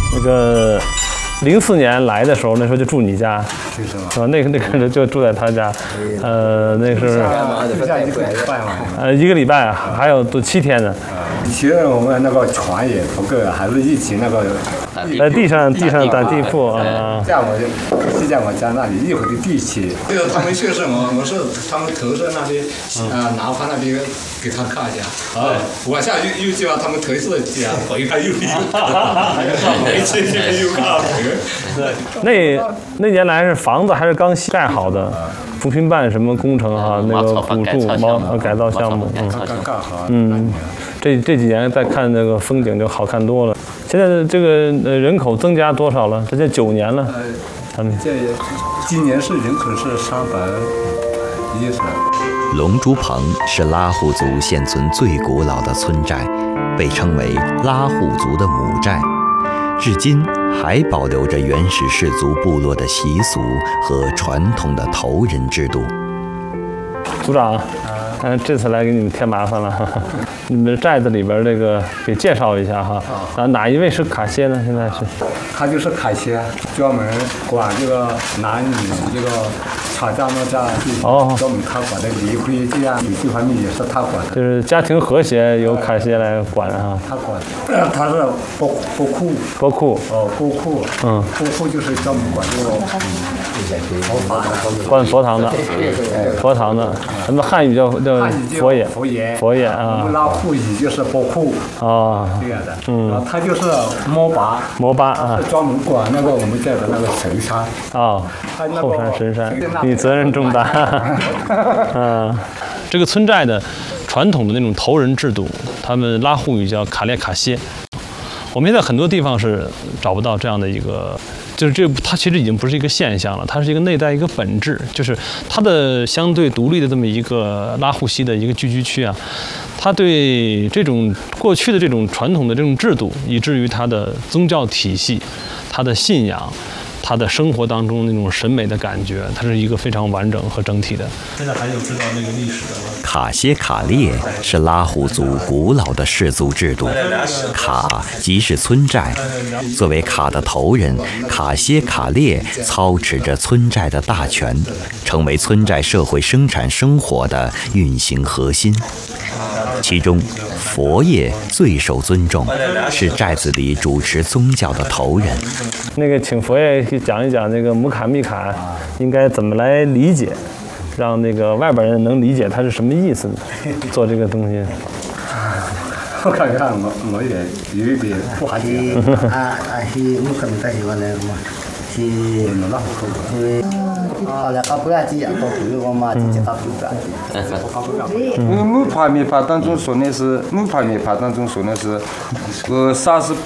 那个04年来的时候，那时候就住你家，是吧？那个人就住在他家，那是1个礼拜啊，还有都7天呢。 其实我们那个床也不够，还是一起那个地上打地铺啊。 在我家那里一会儿的地起。 这个他们去世，我是他们投射那边南方那边给他看一下。往下又叫他们投射一下，回来又回去又看。 那年来是房子还是刚盖好的，扶贫办什么工程哈，那个补助改造项目，这几年再看那个风景就好看多了。现在这个人口增加多少了？这9年了，他们今年是人口是310。 龙珠棚是拉祜族现存最古老的村寨，被称为拉祜族的母寨，至今还保留着原始氏族部落的习俗和传统的头人制度。 组长，这次来给你们添麻烦了，你们寨子里边这个给介绍一下哈。哪一位是卡歇呢？现在是？ 他就是卡歇，专门管这个男女这个吵架闹架，专门他管的离婚这样这方面也是他管的。 就是家庭和谐由卡歇来管哈。 他管，他是波库。波库就是专门管这个管佛堂的，咱们汉语叫佛爷啊。 拉祜语就是波库这样的。然后他就是摩巴啊，专门管那个我们这的那个神山后山神山，你责任重大。这个村寨的传统的那种头人制度，他们拉祜语叫卡列卡歇。我们现在很多地方是找不到这样的一个，就是它其实已经不是一个现象了，它是一个内在一个本质，就是它的相对独立的这么一个拉祜西的一个聚居区啊，它对这种过去的这种传统的这种制度，以至于它的宗教体系、它的信仰、他的生活当中那种审美的感觉，它是一个非常完整和整体的。现在还有知道那个历史的吗？ 卡歇卡列是拉祜族古老的氏族制度，卡即是村寨。作为卡的头人，卡歇卡列操持着村寨的大权，成为村寨社会生产生活的运行核心。其中，佛爷最受尊重，是寨子里主持宗教的头人。 那个，请佛爷讲一讲那个姆卡密卡应该怎么来理解，让那个外边人能理解它是什么意思，做这个东西。 我看看我也有一点不好解。 是姆卡密卡是完了嘛？是那好口。后来搞不了几样，搞不了我嘛直接搞不了。 木帕米法当中说的是，木帕米法当中说的是，莎士